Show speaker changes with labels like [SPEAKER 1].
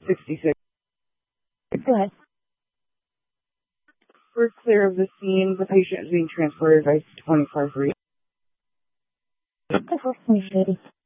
[SPEAKER 1] 66.
[SPEAKER 2] Go ahead.
[SPEAKER 1] We're clear of the scene. The patient is being transported by 25-3.
[SPEAKER 2] Go for it, lady.